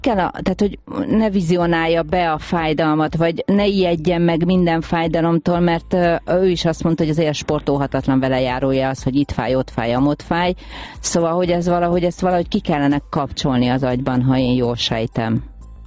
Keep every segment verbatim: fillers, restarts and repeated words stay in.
kell, a, tehát hogy ne vizionálja be a fájdalmat, vagy ne ijedjen meg minden fájdalomtól, mert ő is azt mondta, hogy az élsport óhatatlan velejárója az, hogy itt fáj, ott fáj, amott fáj. Szóval, hogy ez valahogy, ezt valahogy ki kellene kapcsolni az agyban, ha én jól sejtem.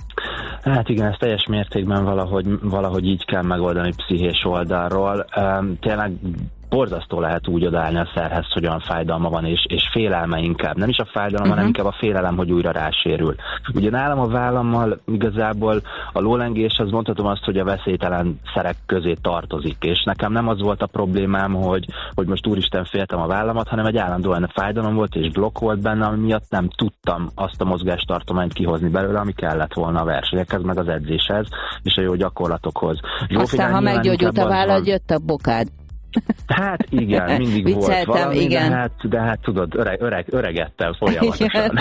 Hát igen, ez teljes mértékben valahogy, valahogy így kell megoldani pszichés oldalról. Tényleg borzasztó lehet úgy odaállni a szerhez, hogy olyan fájdalma van, és, és félelme inkább. Nem is a fájdalom, uh-huh. hanem inkább a félelem, hogy újra rásérül. Ugye nálam a vállammal igazából a lólengés, az mondhatom azt, hogy a veszélytelen szerek közé tartozik, és nekem nem az volt a problémám, hogy, hogy most úristen féltem a vállamat, hanem egy állandóan fájdalom volt, és blokk volt benne, ami miatt nem tudtam azt a mozgástartományt kihozni belőle, ami kellett volna a versenyekhez, meg az edzéshez, és a jó gyakorlatokhoz. Aztán, ha meggyógyult a vállad, jött a bokád. Hát igen, mindig Vicceltem, volt valami, igen. De, hát, de hát tudod, öreg, öreg, öregettem folyamatosan.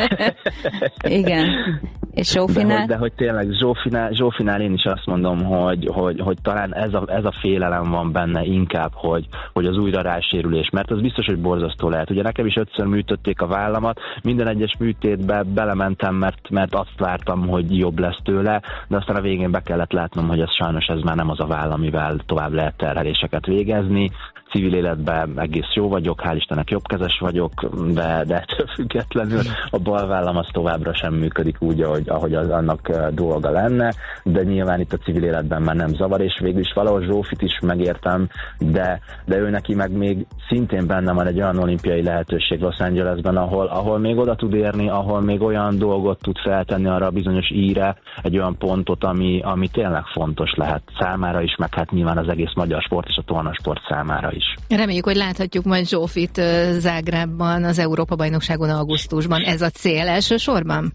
Igen. És Zsófinál? De hogy, de hogy tényleg Zsófinál, Zsófinál én is azt mondom, hogy, hogy, hogy talán ez a, ez a félelem van benne inkább, hogy, hogy az újra rásérülés, mert az biztos, hogy borzasztó lehet. Ugye nekem is ötször műtötték a vállamat, minden egyes műtétbe belementem, mert, mert azt vártam, hogy jobb lesz tőle, de aztán a végén be kellett látnom, hogy ez sajnos ez már nem az a váll, amivel tovább lehet terheléseket végezni. Civil életben egész jó vagyok, hál' Istennek jobbkezes vagyok, de, de ettől függetlenül a bal vállam az továbbra sem működik úgy, ahogy, ahogy az annak dolga lenne, de nyilván itt a civil életben már nem zavar, és végül is valahol Zsófit is megértem, de, de ő neki meg még szintén benne van egy olyan olimpiai lehetőség Los Angelesben, ahol, ahol még oda tud érni, ahol még olyan dolgot tud feltenni arra a bizonyos íre, egy olyan pontot, ami, ami tényleg fontos lehet számára is, meg hát nyilván az egész magyar sport és a tornasport számára is. Reméljük, hogy láthatjuk majd Zsófit Zágrábban az Európa-bajnokságon augusztusban. Ez a cél elsősorban?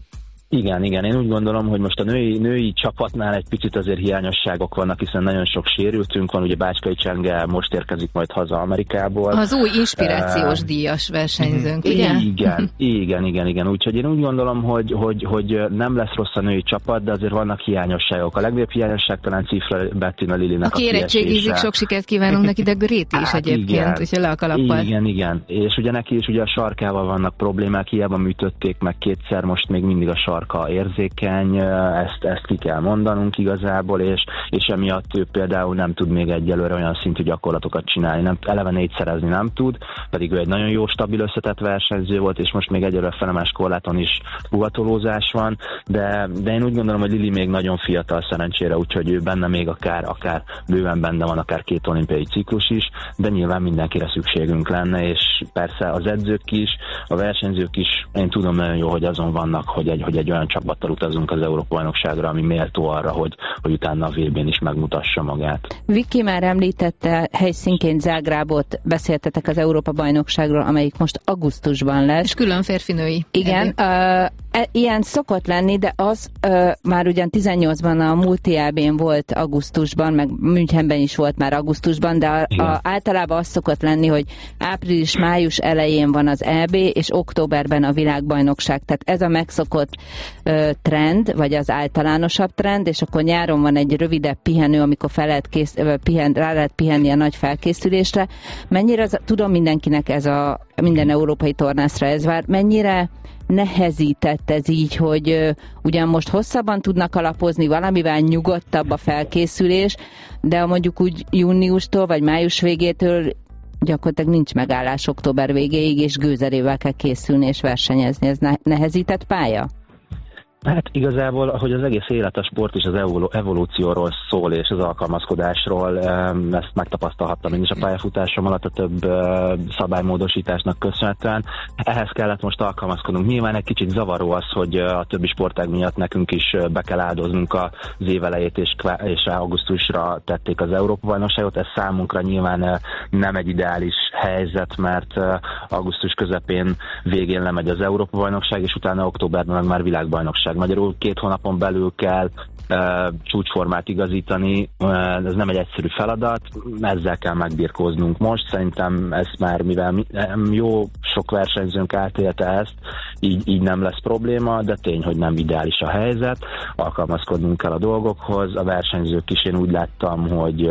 Igen, igen. Én úgy gondolom, hogy most a női, női csapatnál egy picit azért hiányosságok vannak, hiszen nagyon sok sérültünk van. Ugye Bácskai Csenge most érkezik majd haza Amerikából. Az új inspirációs uh, díjas versenyzőnk, ugye? Igen, igen, igen, igen. Úgyhogy én úgy gondolom, hogy, hogy, hogy nem lesz rossz a női csapat, de azért vannak hiányosságok. A legnagyobb hiányosság talán Cifra Bettina Lilinek a Aki érettségizik, sok sikert kívánunk neki, de Gréti is hát egyébként, úgyhogy le a kalappal. Igen, igen. És ugye neki is ugye a sarkával vannak problémák, hiába műtötték meg kétszer, most még mindig a sark érzékeny, ezt, ezt ki kell mondanunk igazából, és, és emiatt ő például nem tud még egyelőre olyan szintű gyakorlatokat csinálni, nem, eleve négyszerezni nem tud, pedig ő egy nagyon jó, stabil összetett versenyző volt, és most még egyelőre felemás korláton is puhatolózás van, de, de én úgy gondolom, hogy Lili még nagyon fiatal szerencsére, úgyhogy ő benne még akár, akár bőven benne van, akár két olimpiai ciklus is, de nyilván mindenkire szükségünk lenne, és persze az edzők is, a versenyzők is, én tudom nagyon jó, hogy azon vannak, hogy egy, hogy egy olyan csapattal utazunk az Európa-bajnokságra, ami méltó arra, hogy, hogy utána a vé bén is megmutassa magát. Viki már említette helyszínként Zágrábot, beszéltetek az Európa-bajnokságról, amelyik most augusztusban lesz. És külön férfinői. Igen, uh, ilyen szokott lenni, de az uh, már ugyan tizennyolcban a multi é bén volt augusztusban, meg Münchenben is volt már augusztusban, de a, a, általában az szokott lenni, hogy április-május elején van az é bé, és októberben a világbajnokság. Tehát ez a megszokott trend, vagy az általánosabb trend, és akkor nyáron van egy rövidebb pihenő, amikor fel lehet kész, pihen, rá lehet pihenni a nagy felkészülésre. Mennyire, az, tudom mindenkinek ez a, minden európai tornászra ez vár, mennyire nehezített ez így, hogy uh, ugyan most hosszabban tudnak alapozni, valamivel nyugodtabb a felkészülés, de mondjuk úgy júniustól, vagy május végétől gyakorlatilag nincs megállás október végéig, és gőzerével kell készülni és versenyezni. Ez nehezített pálya? Hát igazából, hogy az egész élet a sport és az evolúcióról szól, és az alkalmazkodásról, ezt megtapasztalhattam én is a pályafutásom alatt a több szabálymódosításnak köszönhetően. Ehhez kellett most alkalmazkodnunk. Nyilván egy kicsit zavaró az, hogy a többi sportág miatt nekünk is be kell áldoznunk az év elejét, és, és augusztusra tették az Európa-bajnokságot. Ez számunkra nyilván nem egy ideális helyzet, mert augusztus közepén végén lemegy az Európa-bajnokság, és utána októberben meg már világbajnokság. Magyarul két hónapon belül kell uh, csúcsformát igazítani, uh, ez nem egy egyszerű feladat, ezzel kell megbirkóznunk most. Szerintem ez már, mivel mi, jó sok versenyzőnk átélte ezt, így, így nem lesz probléma, de tény, hogy nem ideális a helyzet, alkalmazkodnunk kell a dolgokhoz. A versenyzők is, én úgy láttam, hogy,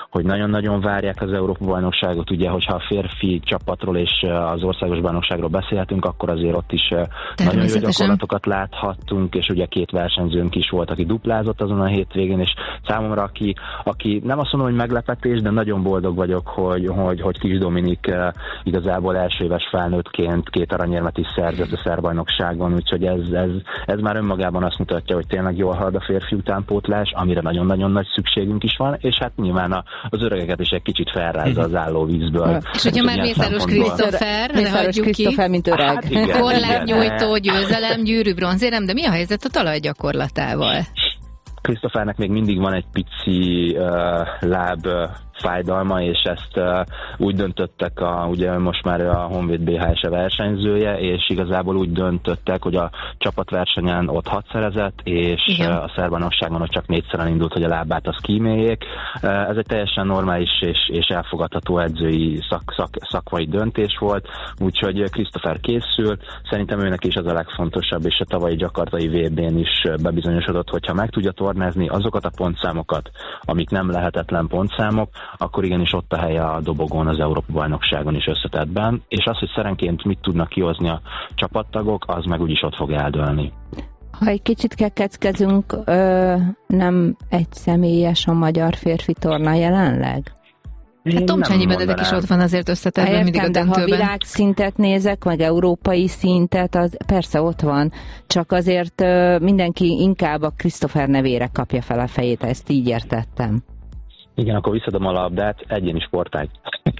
hogy nagyon-nagyon várják az Európa-bajnokságot. Ugye, hogyha a férfi csapatról és az országos bajnokságról beszélhetünk, akkor azért ott is nagyon jó gyakorlatokat láthattunk, és ugye két versenyzőnk is volt, aki duplázott azon a hétvégén, és számomra, aki, aki nem azt mondom, hogy meglepetés, de nagyon boldog vagyok, hogy, hogy, hogy Kis Dominik igazából első éves felnőttként két aranyérmet is szerzett a szerbajnokságon, úgyhogy ez, ez, ez már önmagában azt mutatja, hogy tényleg jól halad a férfi utánpótlás, amire nagyon-nagyon nagy szükségünk is van, és hát nyilván az öregeket is egy kicsit felrázza az állóvízből. És hogyha már Mészáros Krisztófer, ne hagyjuk ki, mint öreg. Hát korlábnyújtó, győzelem, gyűrű, bronzérem, de mi a helyzet a talajgyakorlatával? Krisztófernek még mindig van egy pici uh, láb uh, fájdalma, és ezt uh, úgy döntöttek, a, ugye most már a Honvéd bé há es versenyzője, és igazából úgy döntöttek, hogy a csapatversenyen ott hat szerezett, és igen. uh, a szerbajnokságon ott csak négyszeren indult, hogy a lábát azt kíméljék. Uh, ez egy teljesen normális és, és elfogadható edzői szak, szak, szakmai döntés volt, úgyhogy Krisztófer készül. Szerintem őnek is az a legfontosabb, és a tavalyi gyakartai vé bén is bebizonyosodott, hogyha meg tudja tornázni azokat a pontszámokat, amik nem lehetetlen pontszámok, akkor igenis ott a helye a dobogón az Európa-bajnokságon is összetettben, és az, hogy szerenként mit tudnak kihozni a csapattagok, az meg úgyis ott fog eldőlni. Ha egy kicsit kekeckezünk, ö, nem egy személyes a magyar férfi torna jelenleg? Hát Tomcsányi Benedek is ott van azért összetettben mindig a döntőben. De ha világszintet nézek, meg európai szintet, az persze ott van, csak azért ö, mindenki inkább a Krisztófer nevére kapja fel a fejét, ezt így értettem. Igen, akkor visszadom a labdát, egyéni sportág.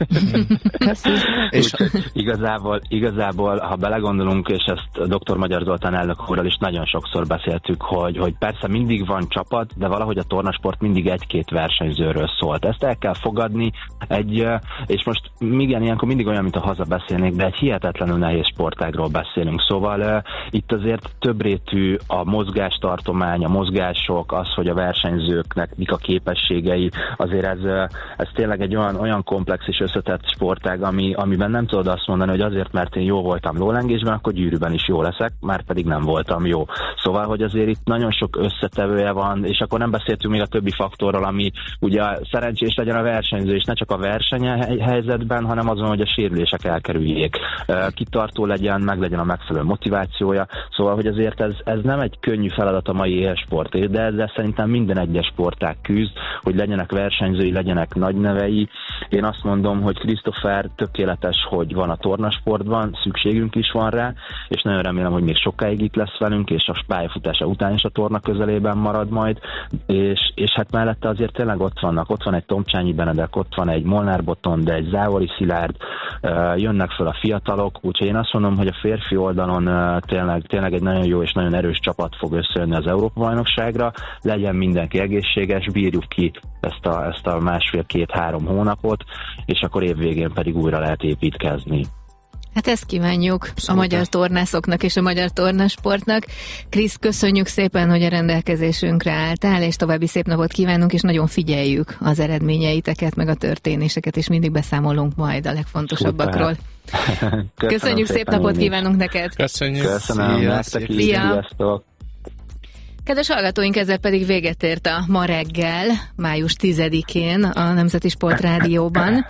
és igazából, igazából, ha belegondolunk, és ezt dr. Magyar Zoltán elnök úrral is nagyon sokszor beszéltük, hogy, hogy persze mindig van csapat, de valahogy a tornasport mindig egy-két versenyzőről szólt. Ezt el kell fogadni, egy, és most igen, ilyenkor mindig olyan, mint a haza beszélnék, de egy hihetetlenül nehéz sportágról beszélünk. Szóval itt azért többrétű a mozgástartomány, a mozgások, az, hogy a versenyzőknek mik a képességei, azért ez, ez tényleg egy olyan, olyan komplex és összetett sportág, ami, amiben nem tudod azt mondani, hogy azért, mert én jó voltam lólengésben, akkor gyűrűben is jó leszek, már pedig nem voltam jó. Szóval, hogy azért itt nagyon sok összetevője van, és akkor nem beszéltünk még a többi faktorról, ami ugye szerencsés legyen a versenyző, és ne csak a versenyhelyzetben, hanem azon, hogy a sérülések elkerüljék. Kitartó legyen, meg legyen a megfelelő motivációja. Szóval, hogy azért ez, ez nem egy könnyű feladat a mai élsport, de ezzel szerintem minden egyes sportág küzd, hogy legyenek versenyzői, legyenek nagy nevei. Én azt mondom, hogy Krisztófer tökéletes, hogy van a tornasportban, szükségünk is van rá, és nagyon remélem, hogy még sokáig itt lesz velünk, és a pályafutása után is a torna közelében marad majd, és, és hát mellette azért tényleg ott vannak, ott van egy Tomcsányi Benedek, ott van egy Molnár Botond, egy Záhori Szilárd, jönnek fel a fiatalok, úgyhogy én azt mondom, hogy a férfi oldalon tényleg, tényleg egy nagyon jó és nagyon erős csapat fog összejönni az Európa-bajnokságra, legyen mindenki egészséges, bírjuk ki ezt a, ezt a másfél-két-három hónapot, és akkor évvégén pedig újra lehet építkezni. Hát ezt kívánjuk a magyar tornászoknak és a magyar tornasportnak. Krisz, köszönjük szépen, hogy a rendelkezésünkre álltál, és további szép napot kívánunk, és nagyon figyeljük az eredményeiteket, meg a történéseket, és mindig beszámolunk majd a legfontosabbakról. Köszönöm Köszönjük, szép napot kívánunk neked! Köszönjük! Köszönöm, nektek is, sziasztok! Kedves hallgatóink, ezzel pedig véget ért a Ma reggel, május tizedikén a Nemzeti Sport Rádióban.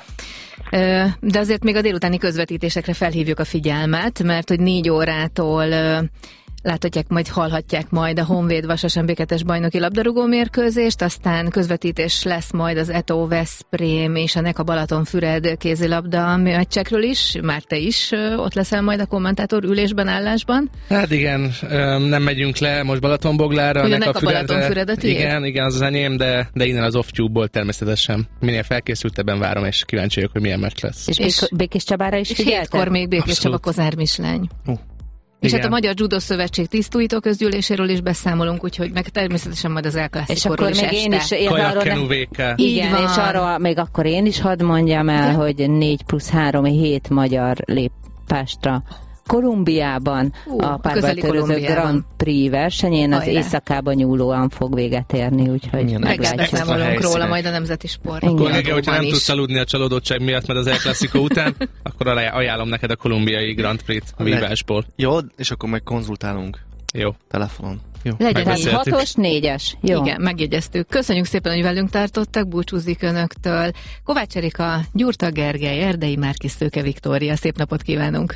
De azért még a délutáni közvetítésekre felhívjuk a figyelmet, mert hogy négy órától láthatják, majd hallhatják majd a Honvéd Vasas em bé kettes bajnoki labdarúgó mérkőzést, aztán közvetítés lesz majd az e té o Veszprém és a Neka Balatonfüred kézilabda meccsekről is. Már te is ott leszel majd a kommentátor ülésben, állásban. Hát igen, nem megyünk le most Balatonboglára. Ugye a Neka Balatonfüred a tiéd? Igen, igen, az az enyém, de, de innen az off-tube-ból természetesen. Minél felkészültebben várom, és kíváncsi vagyok, hogy milyen meccs lesz. És, és Békés Csabára is figyelted? És hétkor még Békés Csaba Kozár Mislány. Uh. És igen. Hát a Magyar Judo Szövetség tisztújító közgyűléséről is beszámolunk, úgyhogy meg természetesen majd az El Clásicoról is És akkor még este. én is Kajakkenu vé ká. Igen, és arra még akkor én is hadd mondjam el, de? hogy négy plusz három hét magyar lép Pestre. Kolumbiában, uh, a párbajtörőző Grand Prix versenyén az éjszakában nyúlóan fog véget érni, úgyhogy meglátjuk. Beszámolunk róla majd a Nemzeti Sport. Akkor igen, hogyha nem tudsz aludni a csalódottság miatt, mert az El Clásico után, akkor ajánlom neked a kolumbiai Grand Prix vívásból. Jó, és akkor meg konzultálunk. Jó. Telefonon. Jó, legyen így. Hatos, négyes. Jó. Igen, megjegyeztük. Köszönjük szépen, hogy velünk tartottak, búcsúzik önöktől. Kovács Erika, Gyurta Gergely, Erdei Márkis, Szőke Viktória. Szép napot kívánunk!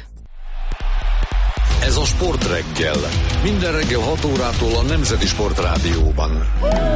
Ez a Sportreggel. Minden reggel hat órától a Nemzeti Sportrádióban.